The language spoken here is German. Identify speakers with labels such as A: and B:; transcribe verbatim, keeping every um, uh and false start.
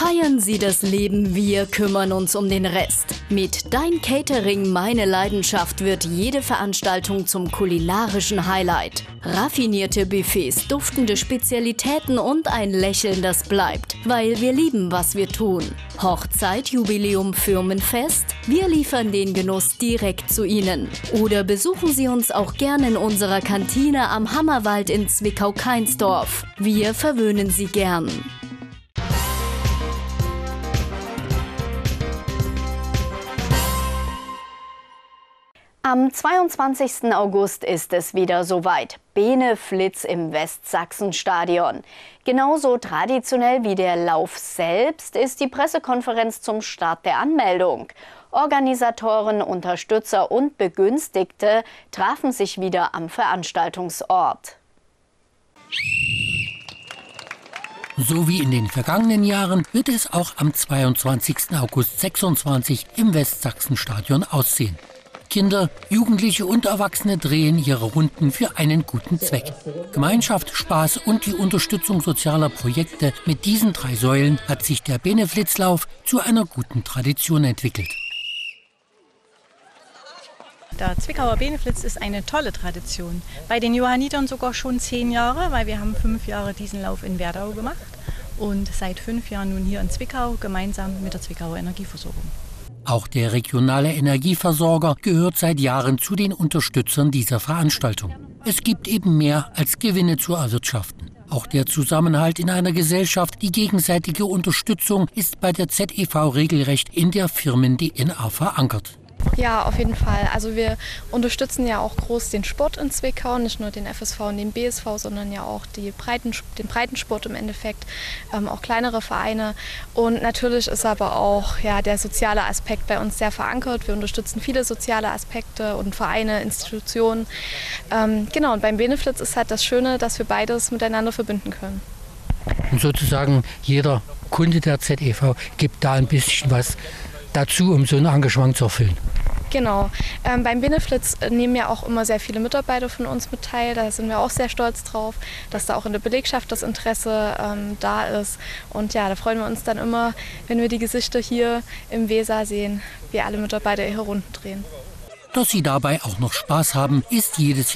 A: Feiern Sie das Leben, wir kümmern uns um den Rest. Mit Dein Catering, meine Leidenschaft wird jede Veranstaltung zum kulinarischen Highlight. Raffinierte Buffets, duftende Spezialitäten und ein Lächeln, das bleibt, weil wir lieben, was wir tun. Hochzeit, Jubiläum, Firmenfest? Wir liefern den Genuss direkt zu Ihnen. Oder besuchen Sie uns auch gerne in unserer Kantine am Hammerwald in Zwickau-Kainsdorf. Wir verwöhnen Sie gern. Am zweiundzwanzigsten August ist es wieder soweit. Beneflitz im Westsachsenstadion. Genauso traditionell wie der Lauf selbst ist die Pressekonferenz zum Start der Anmeldung. Organisatoren, Unterstützer und Begünstigte trafen sich wieder am Veranstaltungsort.
B: So wie in den vergangenen Jahren wird es auch am zweiundzwanzigsten August sechsundzwanzig im Westsachsenstadion aussehen. Kinder, Jugendliche und Erwachsene drehen ihre Runden für einen guten Zweck. Gemeinschaft, Spaß und die Unterstützung sozialer Projekte, mit diesen drei Säulen hat sich der Beneflitzlauf zu einer guten Tradition entwickelt.
C: Der Zwickauer Beneflitz ist eine tolle Tradition. Bei den Johannitern sogar schon zehn Jahre, weil wir haben fünf Jahre diesen Lauf in Werdau gemacht und seit fünf Jahren nun hier in Zwickau gemeinsam mit der Zwickauer Energieversorgung.
B: Auch der regionale Energieversorger gehört seit Jahren zu den Unterstützern dieser Veranstaltung. Es gibt eben mehr als Gewinne zu erwirtschaften. Auch der Zusammenhalt in einer Gesellschaft, die gegenseitige Unterstützung ist bei der Z E V regelrecht in der Firmen-D N A verankert.
D: Ja, auf jeden Fall. Also wir unterstützen ja auch groß den Sport in Zwickau, nicht nur den F S V und den B S V, sondern ja auch die Breiten, den Breitensport im Endeffekt, ähm, auch kleinere Vereine. Und natürlich ist aber auch ja, der soziale Aspekt bei uns sehr verankert. Wir unterstützen viele soziale Aspekte und Vereine, Institutionen. Ähm, genau, und beim Beneflitz ist halt das Schöne, dass wir beides miteinander verbinden können.
B: Und sozusagen jeder Kunde der Z E V gibt da ein bisschen was dazu, um so ein Engagement zu erfüllen.
D: Genau. Ähm, beim Beneflitz nehmen ja auch immer sehr viele Mitarbeiter von uns mit teil. Da sind wir auch sehr stolz drauf, dass da auch in der Belegschaft das Interesse ähm, da ist. Und ja, da freuen wir uns dann immer, wenn wir die Gesichter hier im Weser sehen, wie alle Mitarbeiter ihre Runden drehen.
B: Dass sie dabei auch noch Spaß haben, ist jedes